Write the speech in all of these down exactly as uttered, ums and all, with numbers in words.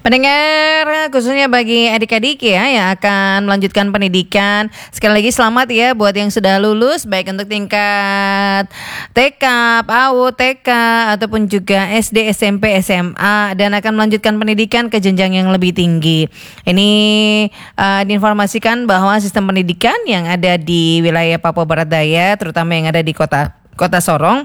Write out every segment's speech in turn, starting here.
Pendengar, khususnya bagi adik-adik ya yang akan melanjutkan pendidikan, sekali lagi selamat ya buat yang sudah lulus, baik untuk tingkat T K, P A U, T K ataupun juga S D, S M P, S M A dan akan melanjutkan pendidikan ke jenjang yang lebih tinggi. Ini uh, diinformasikan bahwa sistem pendidikan yang ada di wilayah Papua Barat Daya, terutama yang ada di kota Kota Sorong,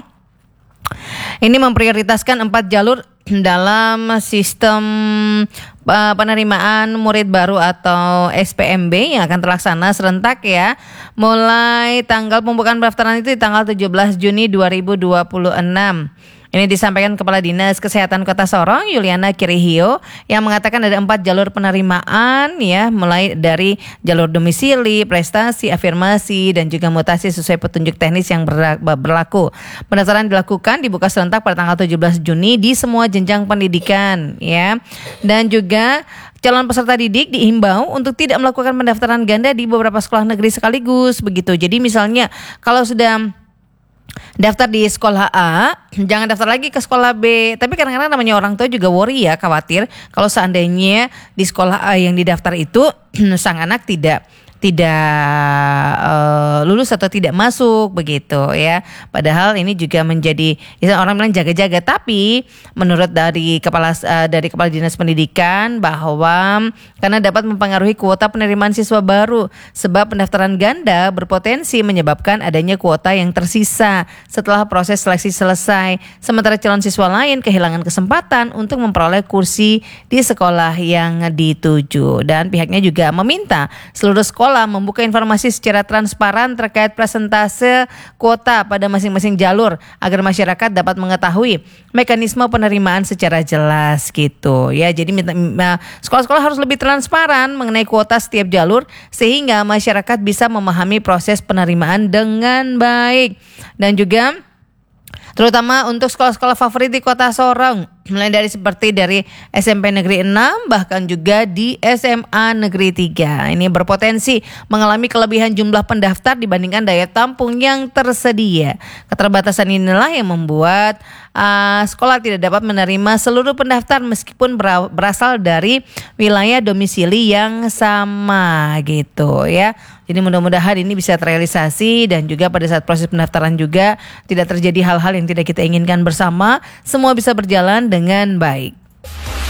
ini memprioritaskan empat jalur dalam sistem uh, penerimaan murid baru atau S P M B yang akan terlaksana serentak ya. Mulai tanggal pembukaan pendaftaran itu di tanggal tujuh belas Juni dua ribu dua puluh enam. Ini disampaikan Kepala Dinas Kesehatan Kota Sorong, Yuliana Kirihio, yang mengatakan ada empat jalur penerimaan ya, mulai dari jalur domisili, prestasi, afirmasi, dan juga mutasi sesuai petunjuk teknis yang berlaku. Pendaftaran dilakukan dibuka serentak pada tanggal tujuh belas Juni di semua jenjang pendidikan ya. Dan juga calon peserta didik diimbau untuk tidak melakukan pendaftaran ganda di beberapa sekolah negeri sekaligus begitu. Jadi misalnya kalau sudah daftar di sekolah A, jangan daftar lagi ke sekolah B. Tapi kadang-kadang namanya orang tua juga worry ya, khawatir kalau seandainya di sekolah A yang didaftar itu sang anak tidak tidak uh, lulus atau tidak masuk begitu ya. Padahal ini juga menjadi ya, orang bilang jaga-jaga, tapi menurut dari kepala uh, dari kepala dinas pendidikan bahwa karena dapat mempengaruhi kuota penerimaan siswa baru sebab pendaftaran ganda berpotensi menyebabkan adanya kuota yang tersisa setelah proses seleksi selesai, sementara calon siswa lain kehilangan kesempatan untuk memperoleh kursi di sekolah yang dituju. Dan pihaknya juga meminta seluruh sekolah membuka informasi secara transparan terkait persentase kuota pada masing-masing jalur agar masyarakat dapat mengetahui mekanisme penerimaan secara jelas gitu ya. Jadi sekolah-sekolah harus lebih transparan mengenai kuota setiap jalur sehingga masyarakat bisa memahami proses penerimaan dengan baik. Dan juga terutama untuk sekolah-sekolah favorit di Kota Sorong, mulai dari seperti dari S M P Negeri enam bahkan juga di S M A Negeri tiga. Ini berpotensi mengalami kelebihan jumlah pendaftar dibandingkan daya tampung yang tersedia. Keterbatasan inilah yang membuat uh, sekolah tidak dapat menerima seluruh pendaftar meskipun berasal dari wilayah domisili yang sama gitu ya. Jadi mudah-mudahan ini bisa terrealisasi dan juga pada saat proses pendaftaran juga tidak terjadi hal-hal yang tidak kita inginkan bersama. Semua bisa berjalan dengan baik.